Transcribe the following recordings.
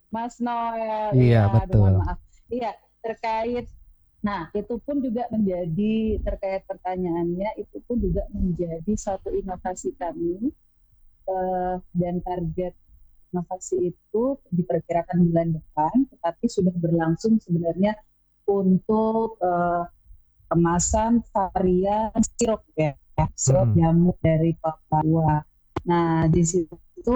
Mas Noel, Iya, iya, aduh betul. mohon maaf. Iya, terkait, nah itu pun juga menjadi terkait pertanyaannya, itu pun juga menjadi satu inovasi kami dan target inovasi itu diperkirakan bulan depan, tetapi sudah berlangsung sebenarnya untuk kemasan varian sirup ya, sirup Mm-mm. jamu dari Papua. Nah, di situ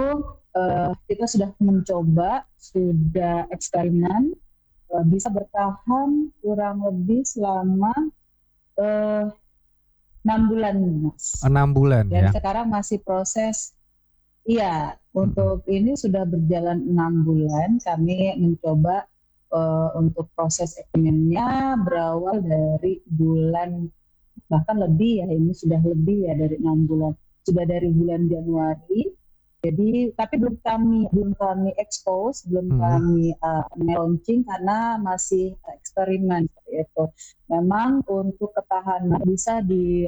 kita sudah mencoba, sudah eksperimen, bisa bertahan kurang lebih selama eh, 6 bulan, Mas. 6 bulan Dan ya. sekarang masih proses, iya, Mm-mm. untuk ini sudah berjalan 6 bulan. Kami mencoba untuk proses eksperimennya berawal dari bulan, bahkan lebih ya, ini sudah lebih ya dari 6 bulan, sudah dari bulan Januari. Jadi tapi belum kami expose, belum Mm-mm. kami launching karena masih eksperimen seperti itu. Memang untuk ketahanan bisa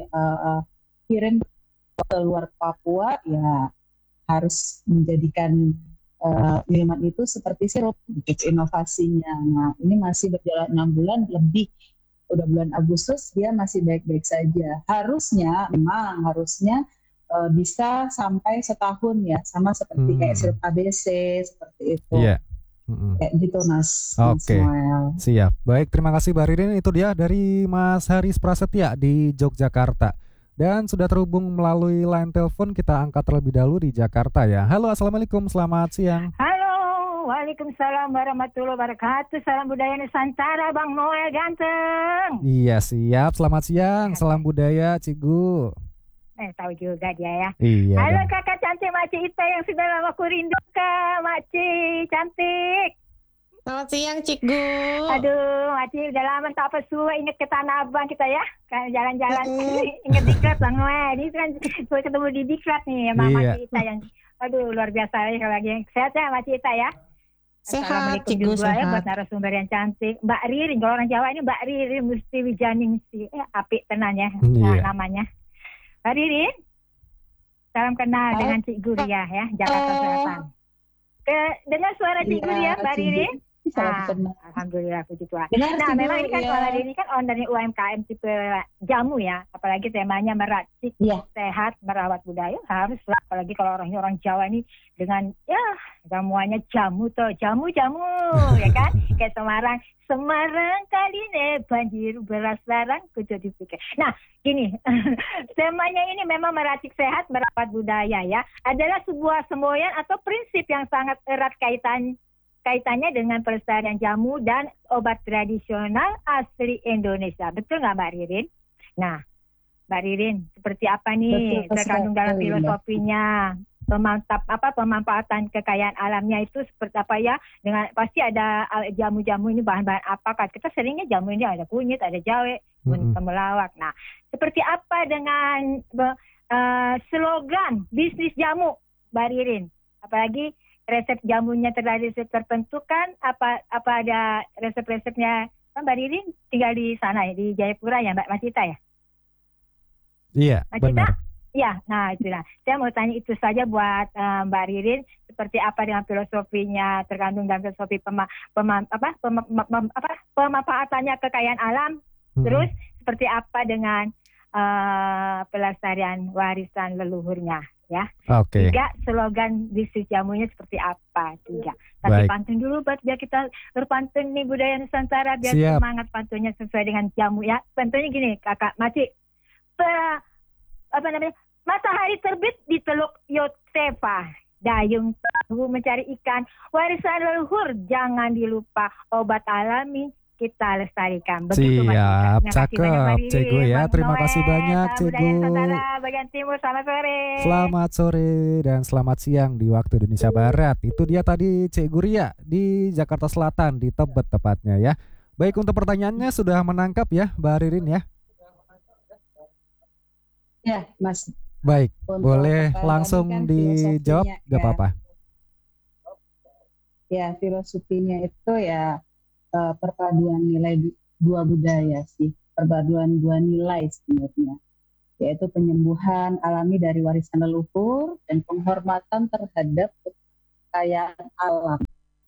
dikirim ke luar Papua ya, harus menjadikan minuman itu seperti sirup untuk inovasinya. Nah, ini masih berjalan 6 bulan lebih, udah bulan Agustus dia masih baik-baik saja. Harusnya, memang harusnya bisa sampai setahun ya, sama seperti kayak sirup Mm-mm. ABC seperti itu. Iya. Mm-mm. Kayak gitu Mas Oke, Noel. siap. Baik, terima kasih Mbak Ririn. Itu dia dari Mas Haris Prasetya di Yogyakarta. Dan sudah terhubung melalui line telepon, kita angkat terlebih dahulu di Jakarta ya. Halo, Assalamualaikum, selamat siang. Halo, Waalaikumsalam warahmatullahi wabarakatuh. Salam budaya Nusantara, Bang Noel ganteng. Iya, siap. Selamat siang, salam budaya, Cigu. Tahu juga dia ya. Iya Halo dong. kakak cantik Makci Ita yang sudah lama ku rindukan, Makci cantik. Selamat siang, Cikgu. Aduh, Makci udah lama tak apa suwe inget ke Tanah Abang kita ya. Kan jalan-jalan, Mm-mm. inget diklat Bang Noel. Ini kan gue ketemu di diklat nih sama Iya, Makci Ita yang, aduh luar biasa ya kalau lagi sehat ya Makci Ita ya. Sehat, Assalamualaikum Cikgu, juga ya buat sehat. narasumber yang cantik. Mbak Ririn, kalau orang Jawa ini Mbak Ririn mesti Wijaningsih. Apik tenan ya nah, iya. namanya. Mbak Ririn, salam kenal Halo, dengan Cik Guria ya, Jakarta Selatan. Dengar suara Cik iya Guria, Mbak Cigu, Ririn? salam Ah, kenal. Alhamdulillah puji Tuhan. Dengar Nah, Cigu, memang ini kan ya. Olah ini kan ownernya UMKM tipe jamu ya, apalagi temanya meracik Iya, sehat merawat budaya harus lah, apalagi kalau orang Jawa ini dengan ya jamuannya jamu tuh jamu ya kan kayak Semarang kali ini banjir beras larang kudu dipikir. Nah gini temanya ini memang meracik sehat merawat budaya ya adalah sebuah semboyan atau prinsip yang sangat erat kaitannya dengan pelestarian jamu dan obat tradisional asli Indonesia. Betul nggak Mbak Ririn? Nah, Mbak Ririn, seperti apa betul nih terkandung dalam sekali Mbak. filosofinya pemanfaatan kekayaan alamnya itu seperti apa ya? Dengan pasti ada jamu-jamu ini bahan-bahan apa kan? Kita seringnya jamu ini ada kunyit, ada jahe, Mm-mm. temulawak. Nah, seperti apa dengan slogan bisnis jamu, Mbak Ririn? Apalagi resep jamunya tertentu kan? Apa ada resep-resepnya? Kan Mbak Ririn tinggal di sana ya, di Jayapura ya, Mbak Masita ya? Iya, Mbak Cita? benar. Ya, nah itu lah. Saya mau tanya itu saja buat Mbak Ririn, seperti apa dengan filosofinya terkandung dalam filosofi pemanfaatannya kekayaan alam, terus Mm-mm. seperti apa dengan pelestarian warisan leluhurnya, ya. Oke, 3, slogan bisnis jamunya seperti apa? 3. Tapi baik. pantun dulu buat biar kita berpantun nih budaya Nusantara biar Siap. semangat pantunnya sesuai dengan jamu ya. Pantunnya gini, Kakak Maci. Apa namanya matahari terbit di Teluk Yotefa, dayung tahu mencari ikan, warisan leluhur jangan dilupa, obat alami kita lestarikan. Begitu Mas Ika. Siap, Terima kasih banyak Mbak cakep, Cegu Ririn, ya. Bang Terima kasih Noel, banyak, salam budaya Cegu. Nusantara bagian timur, selamat sore. Selamat sore dan selamat siang di waktu Indonesia Barat. Itu dia tadi Cek Guria di Jakarta Selatan, di Tebet tepatnya ya. Baik, untuk pertanyaannya sudah menangkap ya, Mbak Ririn ya. Ya Mas, Baik, untuk boleh tadi langsung kan dijawab, filosofinya gak ya, apa-apa. ya filosofinya itu ya perpaduan nilai dua budaya sih, perpaduan dua nilai sebenarnya, yaitu penyembuhan alami dari warisan leluhur dan penghormatan terhadap kekayaan alam.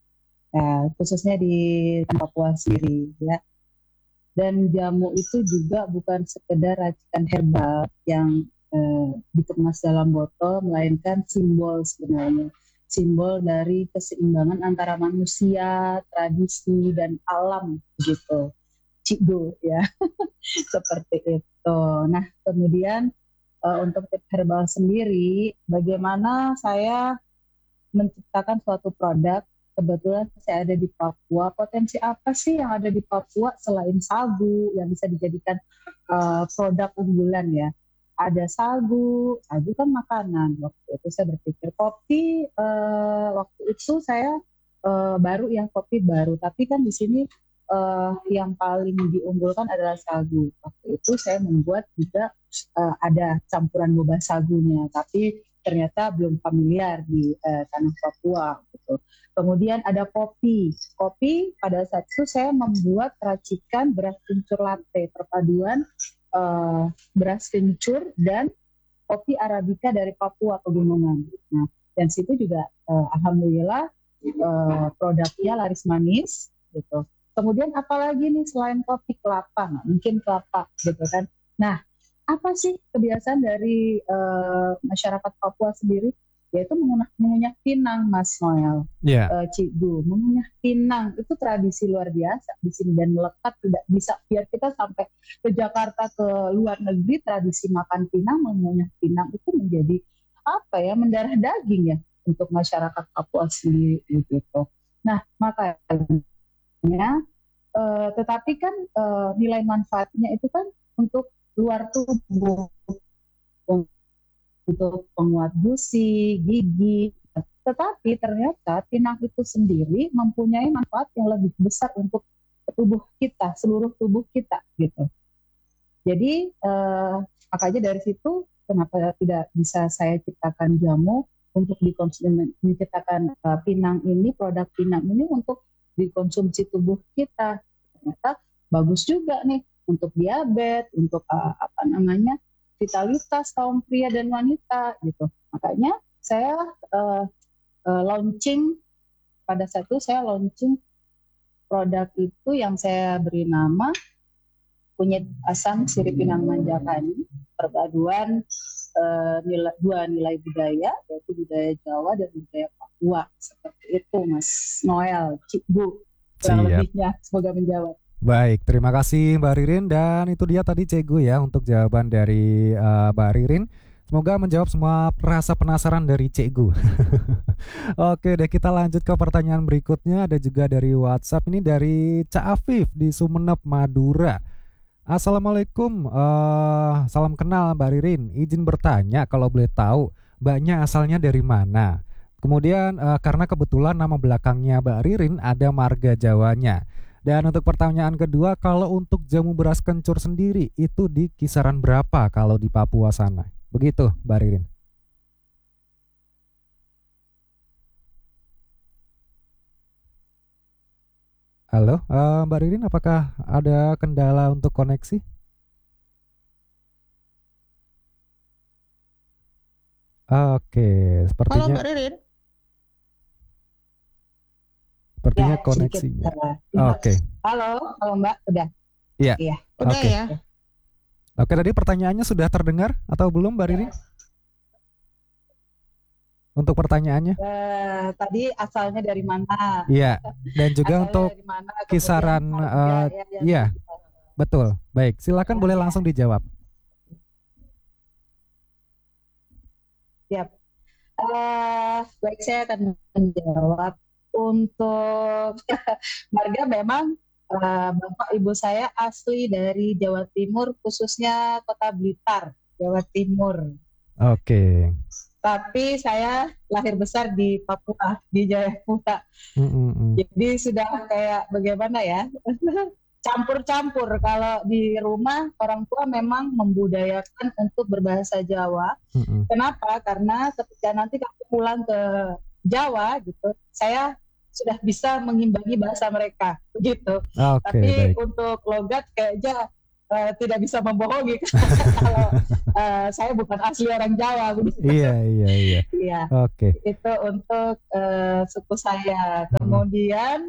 ya, khususnya di Papua sendiri ya. Dan jamu itu juga bukan sekedar racikan herbal yang dikemas dalam botol, melainkan simbol sebenarnya. Simbol dari keseimbangan antara manusia, tradisi, dan alam gitu. Cikgu ya, seperti itu. Nah, kemudian untuk tip herbal sendiri, bagaimana saya menciptakan suatu produk. Kebetulan saya ada di Papua. Potensi apa sih yang ada di Papua selain sagu yang bisa dijadikan produk unggulan ya? Ada sagu kan makanan. Waktu itu saya berpikir kopi. Waktu itu saya baru ya kopi baru. Tapi kan di sini yang paling diunggulkan adalah sagu. Waktu itu saya membuat juga ada campuran boba sagunya. Tapi ternyata belum familiar di tanah Papua gitu. Kemudian ada kopi. Kopi pada saat itu saya membuat racikan beras kencur latte, perpaduan beras kencur dan kopi arabica dari Papua pegunungan. Nah, dan situ juga alhamdulillah produknya laris manis gitu. Kemudian apalagi nih selain kopi, kelapa, mungkin kelapa gitu kan. Nah, apa sih kebiasaan dari masyarakat Papua sendiri? Yaitu mengunyah pinang, Mas Noel, Cikgu. Mengunyah pinang itu tradisi luar biasa di sini dan melekat, tidak bisa biar kita sampai ke Jakarta, ke luar negeri, tradisi makan pinang, mengunyah pinang itu menjadi apa ya, mendarah daging ya untuk masyarakat Papua sendiri gitu. Nah, makanya tetapi kan nilai manfaatnya itu kan untuk luar tubuh, untuk penguat gusi, gigi. Tetapi ternyata pinang itu sendiri mempunyai manfaat yang lebih besar untuk tubuh kita, seluruh tubuh kita gitu. Jadi makanya dari situ kenapa tidak bisa saya ciptakan jamu untuk dikonsumsi, menciptakan pinang ini, produk pinang ini untuk dikonsumsi tubuh kita. Ternyata bagus juga nih untuk diabetes, untuk vitalitas kaum pria dan wanita gitu. Makanya saya launching pada saat itu saya launching produk itu yang saya beri nama kunyit asam sirih pinang manjakani, perpaduan dua nilai budaya, yaitu budaya Jawa dan budaya Papua. Seperti itu Mas Noel, Cikgu, kurang lebihnya, semoga menjawab. Baik, terima kasih Mbak Ririn. Dan itu dia tadi Cikgu ya untuk jawaban dari Mbak Ririn. Semoga menjawab semua rasa penasaran dari Cikgu. Oke deh, kita lanjut ke pertanyaan berikutnya. Ada juga dari WhatsApp, ini dari Cak Afif di Sumeneb, Madura. Assalamualaikum, salam kenal Mbak Ririn. Izin bertanya kalau boleh tahu mbaknya asalnya dari mana? Kemudian karena kebetulan nama belakangnya Mbak Ririn ada marga Jawanya. Dan untuk pertanyaan kedua, kalau untuk jamu beras kencur sendiri itu di kisaran berapa kalau di Papua sana? Begitu Mbak Ririn. Halo Mbak Ririn, apakah ada kendala untuk koneksi? Oke, sepertinya. Halo Mbak Ririn. Sepertinya ya, koneksinya. Oke. Halo Mbak, udah? Iya. Udah ya. Oke, tadi pertanyaannya sudah terdengar atau belum Mbak Ririn? Untuk pertanyaannya? Tadi asalnya dari mana? Iya. Dan juga asalnya untuk mana, kisaran, iya, betul. Baik, silakan boleh langsung dijawab. Siap. Baik, saya akan menjawab. Untuk marga memang Bapak Ibu saya asli dari Jawa Timur, khususnya Kota Blitar, Jawa Timur. Oke. Tapi saya lahir besar di Papua, di Jayapura. Jadi sudah kayak bagaimana ya, campur-campur. Kalau di rumah orang tua memang membudayakan untuk berbahasa Jawa. Kenapa? Karena ketika nanti kamu pulang ke Jawa gitu, saya sudah bisa mengimbangi bahasa mereka begitu. Tapi baik. Untuk logat kayaknya tidak bisa membohongi kalau saya bukan asli orang Jawa begitu. Iya. Iya, Oke. itu untuk suku saya. Mm-mm. Kemudian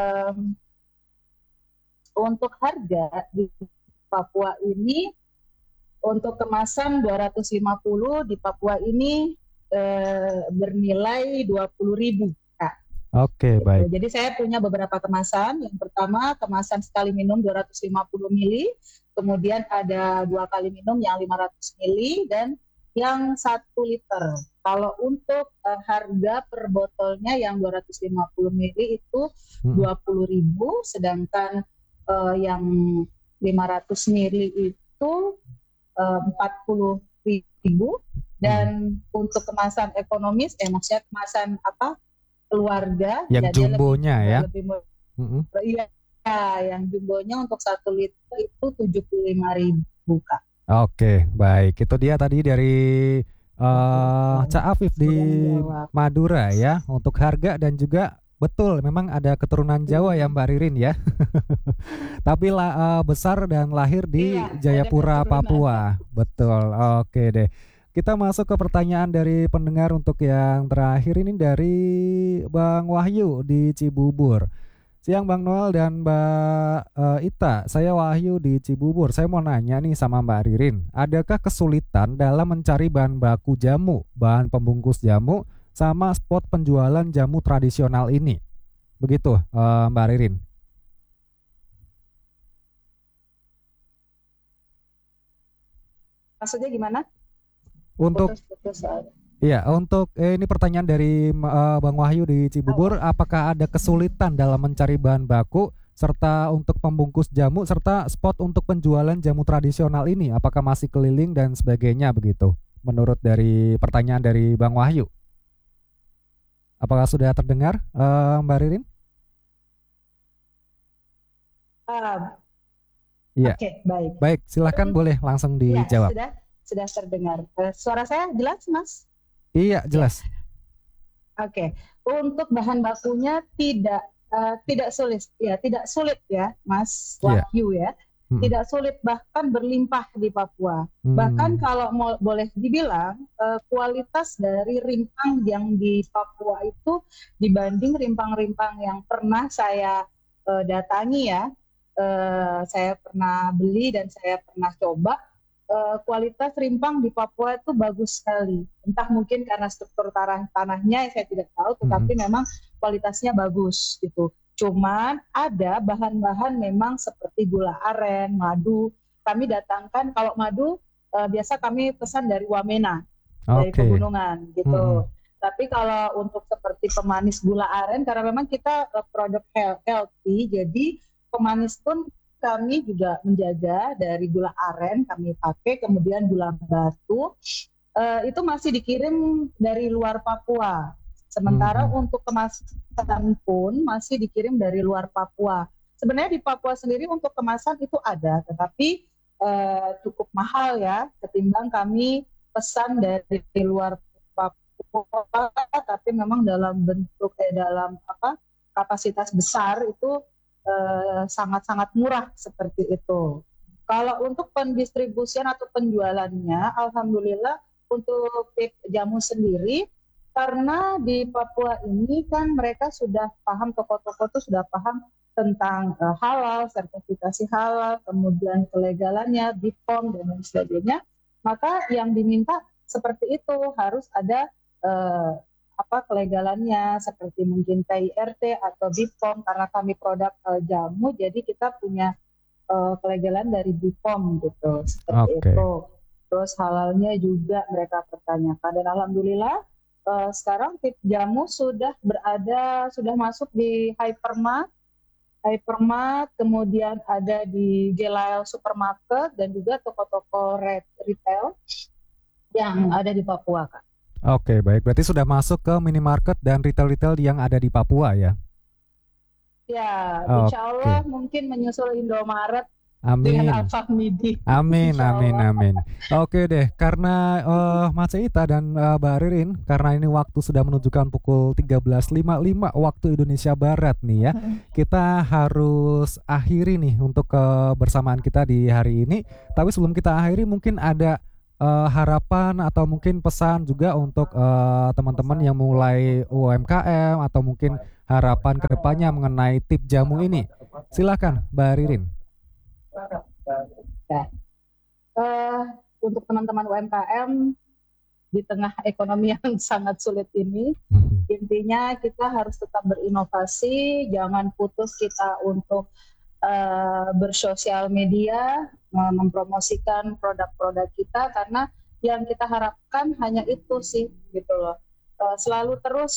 untuk harga di Papua ini, untuk kemasan 250 di Papua ini bernilai 20.000, Kak. Oke, Gitu. baik. Jadi saya punya beberapa kemasan. Yang pertama kemasan sekali minum 250 mili, kemudian ada 2 kali minum yang 500 mili dan yang 1 liter. Kalau untuk harga per botolnya yang 250 mili itu 20.000, sedangkan yang 500 mili itu 40.000. Dan untuk kemasan ekonomis, maksudnya kemasan keluarga, Yang jumbonya ya. Iya, yang jumbonya untuk 1 liter itu 75.000, Kak. Oke, baik. Itu dia tadi dari Cak Afif di Madura ya, untuk harga dan juga betul memang ada keturunan Jawa ya Mbak Ririn ya. Tapi besar dan lahir di Jayapura, Papua. Betul. Oke deh. Kita masuk ke pertanyaan dari pendengar untuk yang terakhir ini dari Bang Wahyu di Cibubur. Siang Bang Noel dan Mbak Ita, saya Wahyu di Cibubur. Saya mau nanya nih sama Mbak Ririn, adakah kesulitan dalam mencari bahan baku jamu, bahan pembungkus jamu, sama spot penjualan jamu tradisional ini? Begitu Mbak Ririn. Maksudnya gimana? Untuk iya, untuk ini pertanyaan dari Bang Wahyu di Cibubur, apakah ada kesulitan dalam mencari bahan baku serta untuk pembungkus jamu serta spot untuk penjualan jamu tradisional ini, apakah masih keliling dan sebagainya begitu? Menurut dari pertanyaan dari Bang Wahyu. Apakah sudah terdengar Mbak Ririn? Iya. Oke, baik. Baik, silakan boleh langsung dijawab. Sudah terdengar. Suara saya jelas, Mas? Iya, jelas. Oke. Untuk bahan bakunya tidak sulit ya, Mas Wahyu ya. Tidak sulit, bahkan berlimpah di Papua. Bahkan kalau boleh dibilang kualitas dari rimpang yang di Papua itu dibanding rimpang-rimpang yang pernah saya datangi ya, saya pernah beli dan saya pernah coba, kualitas rimpang di Papua itu bagus sekali. Entah mungkin karena struktur tanahnya saya tidak tahu, tetapi memang kualitasnya bagus gitu. Cuman ada bahan-bahan memang seperti gula aren, madu. Kami datangkan, kalau madu biasa kami pesan dari Wamena, dari pegunungan gitu. Tapi kalau untuk seperti pemanis gula aren, karena memang kita produk healthy, jadi pemanis pun kami juga menjaga dari gula aren kami pakai, kemudian gula batu itu masih dikirim dari luar Papua. Sementara untuk kemasan pun masih dikirim dari luar Papua. Sebenarnya di Papua sendiri untuk kemasan itu ada, tetapi cukup mahal ya, ketimbang kami pesan dari luar Papua, tapi memang dalam bentuk dalam kapasitas besar itu sangat-sangat murah seperti itu. Kalau untuk pendistribusian atau penjualannya, alhamdulillah untuk jamu sendiri, karena di Papua ini kan mereka sudah paham, toko-toko itu sudah paham tentang halal, sertifikasi halal, kemudian kelegalannya, BPOM dan lain sebagainya. Maka yang diminta seperti itu, harus ada kelegalannya seperti mungkin PIRT atau BPOM, karena kami produk jamu, jadi kita punya kelegalan dari BPOM gitu, seperti itu. Terus halalnya juga mereka pertanyakan, dan alhamdulillah sekarang tip jamu sudah masuk di hypermart, kemudian ada di Gelael supermarket dan juga toko-toko retail yang ada di Papua, Kak. Oke, baik. Berarti sudah masuk ke minimarket dan retail-retail yang ada di Papua ya? Ya, insya Allah mungkin menyusul Indomaret. Amin. Dengan Alfamidi. Amin. Oke deh, karena Mas Ita dan Mbak Ririn, karena ini waktu sudah menunjukkan pukul 13.55 waktu Indonesia Barat nih ya, kita harus akhiri nih untuk kebersamaan kita di hari ini. Tapi sebelum kita akhiri, mungkin ada harapan atau mungkin pesan juga untuk teman-teman yang mulai UMKM atau mungkin harapan kedepannya mengenai tip jamu ini. Silakan, Mbak Ririn. Ya. Untuk teman-teman UMKM di tengah ekonomi yang sangat sulit ini, intinya kita harus tetap berinovasi, jangan putus kita untuk bersosial media, mempromosikan produk-produk kita, karena yang kita harapkan hanya itu sih gitu loh. Selalu terus